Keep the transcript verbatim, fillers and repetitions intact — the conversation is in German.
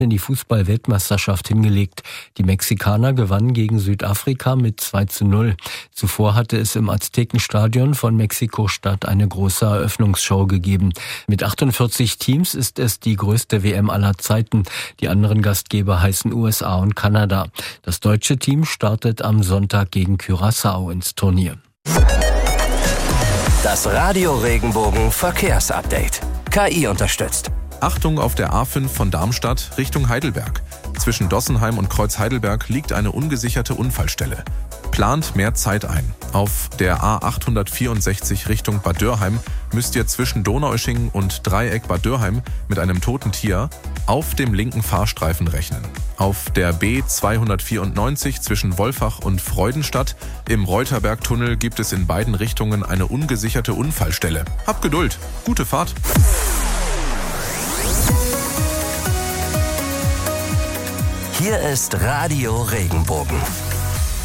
in die Fußball-Weltmeisterschaft hingelegt. Die Mexikaner gewannen gegen Südafrika mit zwei zu null. Zuvor hatte es im Aztekenstadion von Mexiko-Stadt eine große Eröffnungsshow gegeben. Mit achtundvierzig Teams ist es die größte W M aller Zeiten. Die anderen Gastgeber heißen U S A und Kanada. Das deutsche Team startet am Sonntag gegen Curaçao ins Turnier. Das Radio Regenbogen Verkehrsupdate. K I unterstützt. Achtung auf der A fünf von Darmstadt Richtung Heidelberg. Zwischen Dossenheim und Kreuz Heidelberg liegt eine ungesicherte Unfallstelle. Plant mehr Zeit ein. Auf der A achthundertvierundsechzig Richtung Bad Dürrheim müsst ihr zwischen Donaueschingen und Dreieck Bad Dürrheim mit einem toten Tier auf dem linken Fahrstreifen rechnen. Auf der B zweihundertvierundneunzig zwischen Wolfach und Freudenstadt im Reuterbergtunnel gibt es in beiden Richtungen eine ungesicherte Unfallstelle. Habt Geduld. Gute Fahrt. Hier ist Radio Regenbogen.